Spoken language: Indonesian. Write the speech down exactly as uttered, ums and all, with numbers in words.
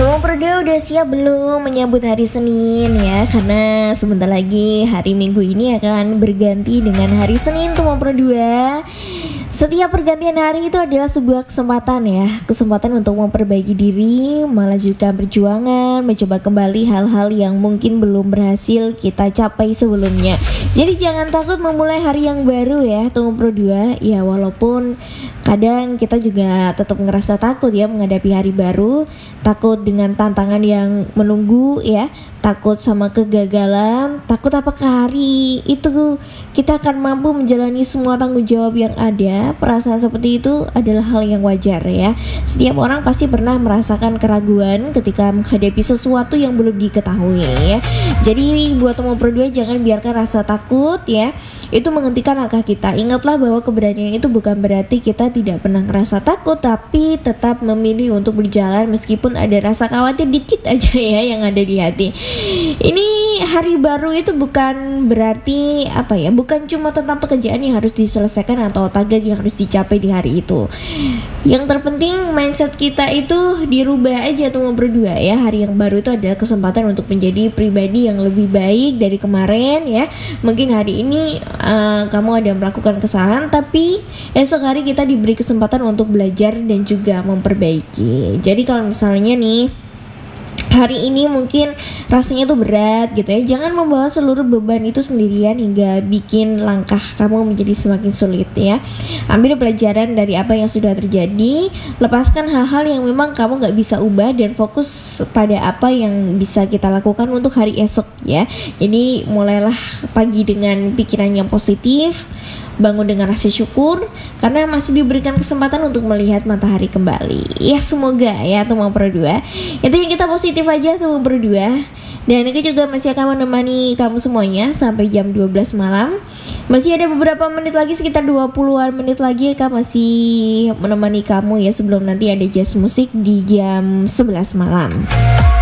Tuh berdua udah siap belum menyambut hari Senin ya? Karena sebentar lagi hari Minggu ini akan berganti dengan hari Senin tuh berdua. Setiap pergantian hari itu adalah sebuah kesempatan ya, kesempatan untuk memperbaiki diri, melanjutkan perjuangan, mencoba kembali hal-hal yang mungkin belum berhasil kita capai sebelumnya. Jadi jangan takut memulai hari yang baru ya, tunggu berdua. Ya walaupun kadang kita juga tetap ngerasa takut ya menghadapi hari baru, takut dengan tantangan yang menunggu ya, takut sama kegagalan, takut apakah hari itu kita akan mampu menjalani semua tanggung jawab yang ada. Perasaan seperti itu adalah hal yang wajar ya. Setiap orang pasti pernah merasakan keraguan ketika menghadapi sesuatu yang belum diketahui ya. Jadi buat teman berdua jangan biarkan rasa takut ya itu menghentikan langkah kita. Ingatlah bahwa keberanian itu bukan berarti kita tidak pernah ngerasa takut, tapi tetap memilih untuk berjalan meskipun ada rasa khawatir dikit aja ya yang ada di hati. Ini hari baru itu bukan berarti apa ya, bukan cuma tentang pekerjaan yang harus diselesaikan atau target yang harus dicapai di hari itu. Yang terpenting mindset kita itu dirubah aja tuh berdua ya. Hari yang baru itu adalah kesempatan untuk menjadi pribadi yang lebih baik dari kemarin ya. Mungkin hari ini uh, kamu ada melakukan kesalahan, tapi esok hari kita diberi kesempatan untuk belajar dan juga memperbaiki. Jadi kalau misalnya nih hari ini mungkin rasanya tuh berat gitu ya, jangan membawa seluruh beban itu sendirian hingga bikin langkah kamu menjadi semakin sulit ya. Ambil pelajaran dari apa yang sudah terjadi, lepaskan hal-hal yang memang kamu gak bisa ubah dan fokus pada apa yang bisa kita lakukan untuk hari esok ya. Jadi mulailah pagi dengan pikiran yang positif, bangun dengan rasa syukur karena masih diberikan kesempatan untuk melihat matahari kembali. Ya semoga ya teman berdua. Intinya kita positif aja teman berdua. Dan aku juga masih akan menemani kamu semuanya sampai jam dua belas malam. Masih ada beberapa menit lagi, sekitar dua puluhan menit lagi Kak masih menemani kamu ya sebelum nanti ada jazz musik di jam sebelas malam.